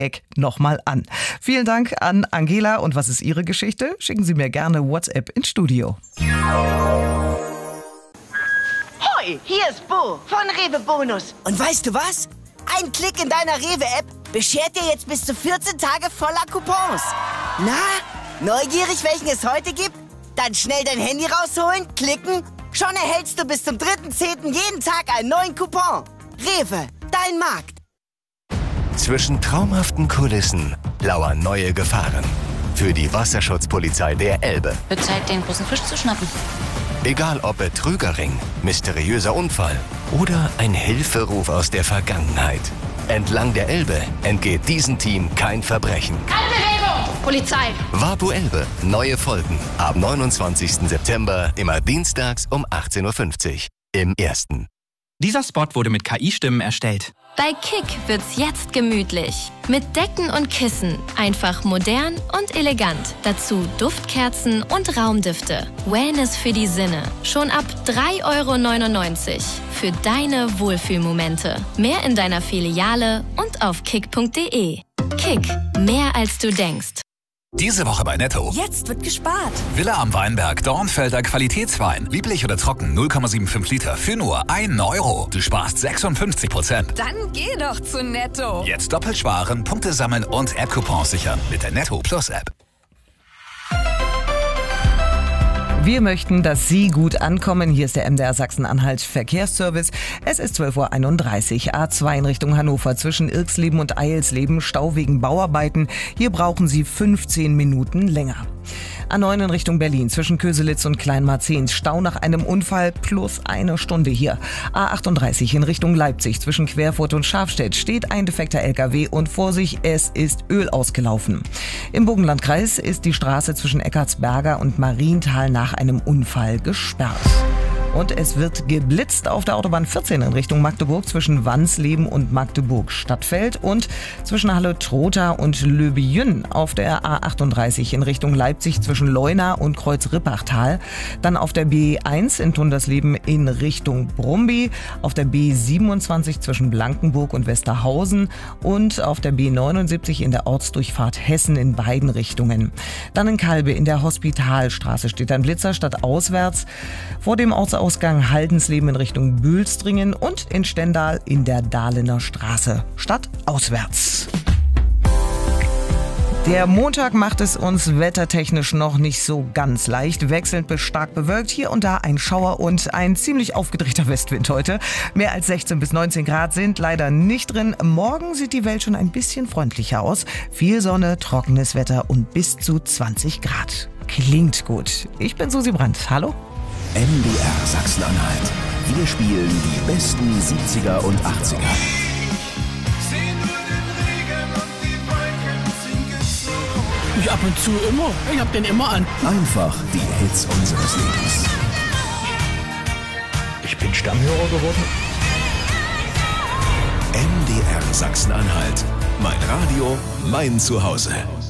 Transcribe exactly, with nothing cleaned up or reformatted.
Eck nochmal an. Vielen Dank an Angela. Und was ist Ihre Geschichte? Schicken Sie mir gerne WhatsApp ins Studio. Hoi, hier ist Bo von Rewe Bonus. Und weißt du was? Ein Klick in deiner Rewe-App beschert dir jetzt bis zu vierzehn Tage voller Coupons. Na, neugierig, welchen es heute gibt? Dann schnell dein Handy rausholen, klicken. Schon erhältst du bis zum dritten zehnten jeden Tag einen neuen Coupon. Rewe, dein Markt. Zwischen traumhaften Kulissen lauern neue Gefahren. Für die Wasserschutzpolizei der Elbe. Wird Zeit, den großen Fisch zu schnappen. Egal ob Betrügerring, mysteriöser Unfall oder ein Hilferuf aus der Vergangenheit. Entlang der Elbe entgeht diesem Team kein Verbrechen. Keine Bewegung! Polizei! Wapu Elbe. Neue Folgen. Ab neunundzwanzigsten September, immer dienstags um achtzehn Uhr fünfzig. Im Ersten. Dieser Spot wurde mit K I-Stimmen erstellt. Bei Kick wird's jetzt gemütlich. Mit Decken und Kissen. Einfach modern und elegant. Dazu Duftkerzen und Raumdüfte. Wellness für die Sinne. Schon ab drei Euro neunundneunzig. Für deine Wohlfühlmomente. Mehr in deiner Filiale und auf kick punkt de. Kick. Mehr als du denkst. Diese Woche bei Netto. Jetzt wird gespart. Villa am Weinberg, Dornfelder Qualitätswein. Lieblich oder trocken, null Komma fünfundsiebzig Liter für nur ein Euro. Du sparst sechsundfünfzig Prozent. Dann geh doch zu Netto. Jetzt doppelt sparen, Punkte sammeln und App-Coupons sichern mit der Netto Plus App. Wir möchten, dass Sie gut ankommen. Hier ist der M D R Sachsen-Anhalt Verkehrsservice. Es ist zwölf Uhr einunddreißig. A zwei in Richtung Hannover zwischen Irksleben und Eilsleben. Stau wegen Bauarbeiten. Hier brauchen Sie fünfzehn Minuten länger. A neun in Richtung Berlin zwischen Köselitz und Kleinmarzens. Stau nach einem Unfall plus eine Stunde hier. A achtunddreißig in Richtung Leipzig zwischen Querfurt und Schafstedt steht ein defekter L K W und Vorsicht, es ist Öl ausgelaufen. Im Burgenlandkreis ist die Straße zwischen Eckartsberger und Marienthal nach einem Unfall gesperrt. Und es wird geblitzt auf der Autobahn vierzehn in Richtung Magdeburg zwischen Wansleben und Magdeburg-Stadtfeld und zwischen Halle-Trotha und Löbejün auf der A achtunddreißig in Richtung Leipzig zwischen Leuna und Kreuz-Rippachtal. Dann auf der B eins in Tundersleben in Richtung Brumby, auf der B siebenundzwanzig zwischen Blankenburg und Westerhausen und auf der B neunundsiebzig in der Ortsdurchfahrt Hessen in beiden Richtungen. Dann in Kalbe in der Hospitalstraße steht ein Blitzer stadtauswärts vor dem Ortsausgang Haldensleben in Richtung Bülstringen und in Stendal in der Dahlener Straße stadtauswärts. Der Montag macht es uns wettertechnisch noch nicht so ganz leicht. Wechselnd bis stark bewölkt. Hier und da ein Schauer und ein ziemlich aufgedrehter Westwind heute. Mehr als sechzehn bis neunzehn Grad sind leider nicht drin. Morgen sieht die Welt schon ein bisschen freundlicher aus. Viel Sonne, trockenes Wetter und bis zu zwanzig Grad. Klingt gut. Ich bin Susi Brandt. Hallo? M D R Sachsen-Anhalt. Wir spielen die besten siebziger und achtziger. Ich ab und zu immer. Ich hab den immer an. Einfach die Hits unseres Lebens. Ich bin Stammhörer geworden. M D R Sachsen-Anhalt. Mein Radio, mein Zuhause.